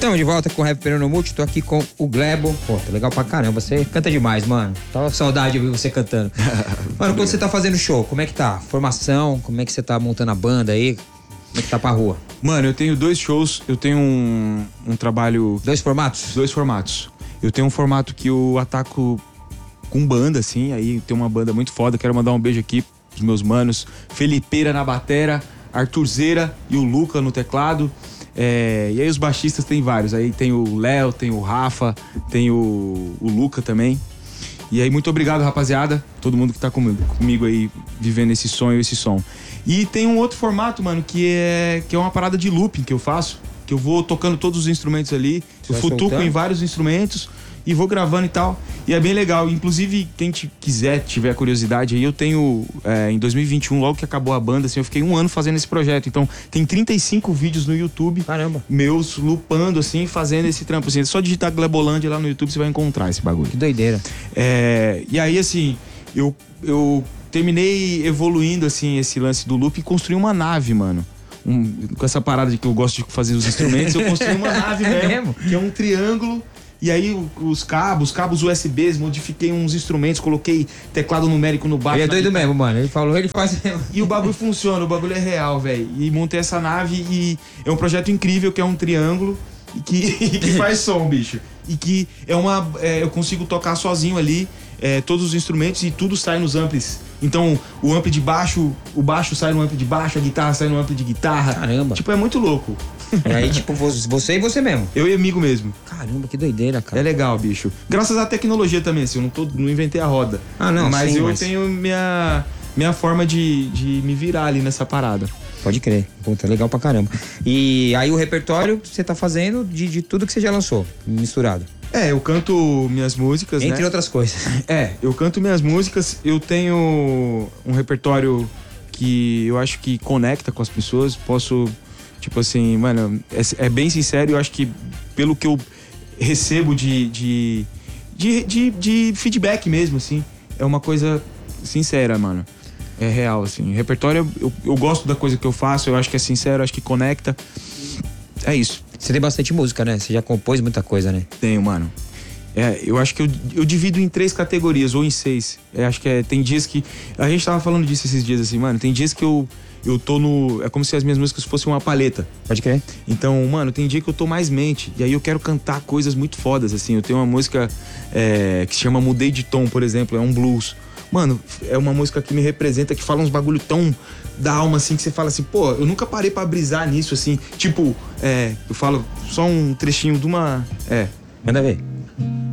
Estamos de volta com o Rap Peronomútil. Tô aqui com o Glebo. Pô, tá legal pra caramba. Você canta demais, mano. Tava saudade de ouvir você cantando. Mano, quando você tá fazendo show, como é que tá? Formação, como é que você tá montando a banda aí? Como é que tá pra rua? Mano, eu tenho 2 shows. Eu tenho um trabalho... 2 formatos? 2 formatos. Eu tenho um formato que eu ataco com banda, assim. Aí tem uma banda muito foda. Quero mandar um beijo aqui pros meus manos. Felipeira na batera, Arthurzeira e o Luca no teclado. E aí os baixistas tem vários. Aí tem o Léo, tem o Rafa, tem o Luca também. E aí muito obrigado, rapaziada. Todo mundo que tá comigo aí, vivendo esse sonho, esse som. E tem um outro formato, mano, que é uma parada de looping que eu faço. Que eu vou tocando todos os instrumentos ali. Eu futuco em vários instrumentos e vou gravando e tal. E é bem legal. Inclusive, quem tiver curiosidade aí, eu tenho... em 2021, logo que acabou a banda, assim, eu fiquei 1 ano fazendo esse projeto. Então, tem 35 vídeos no YouTube. Caramba. Meus, lupando, assim, fazendo esse trampo. Assim, é só digitar Glebolândia lá no YouTube, você vai encontrar esse bagulho. Que doideira. E aí, assim, eu terminei evoluindo, assim, esse lance do loop e construí uma nave, mano. Com essa parada de que eu gosto de fazer os instrumentos, eu construí uma nave mesmo, que é um triângulo. E aí os cabos USBs, modifiquei uns instrumentos, coloquei teclado numérico no baixo. Ele é doido mesmo, mano. Ele falou, ele faz mesmo. E o bagulho funciona, o bagulho é real, velho. E montei essa nave e é um projeto incrível, que é um triângulo e que faz som, bicho. E que eu consigo tocar sozinho ali todos os instrumentos e tudo sai nos amplis. Então, o ampli de baixo, o baixo sai no ampli de baixo, a guitarra sai no ampli de guitarra. Caramba. Tipo, é muito louco. E aí, tipo, você e você mesmo. Eu e amigo mesmo. Caramba, que doideira, cara. É legal, bicho. Graças à tecnologia também, assim, eu não inventei a roda. Ah, não, mas sim, eu tenho minha forma de me virar ali nessa parada. Pode crer. Puta, legal pra caramba. E aí o repertório que você tá fazendo de tudo que você já lançou, misturado. Eu canto minhas músicas, Entre outras coisas. Eu canto minhas músicas. Eu tenho um repertório que eu acho que conecta com as pessoas. Posso... Tipo assim, mano, é bem sincero, eu acho que pelo que eu recebo de feedback mesmo, assim, é uma coisa sincera, mano. É real, assim. Repertório, eu gosto da coisa que eu faço, eu acho que é sincero, eu acho que conecta. É isso. Você tem bastante música, né? Você já compôs muita coisa, né? Tenho, mano. Eu acho que eu divido em 3 categorias, ou em 6. Acho que tem dias que... A gente tava falando disso esses dias, assim, mano. Tem dias que eu tô no... É como se as minhas músicas fossem uma paleta. Pode crer. Então, mano, tem dia que eu tô mais mente. E aí eu quero cantar coisas muito fodas, assim. Eu tenho uma música que se chama Mudei de Tom, por exemplo. É um blues. Mano, é uma música que me representa, que fala uns bagulho tão da alma, assim, que você fala assim, pô, eu nunca parei pra brisar nisso, assim. Tipo, eu falo só um trechinho de uma... Manda ver.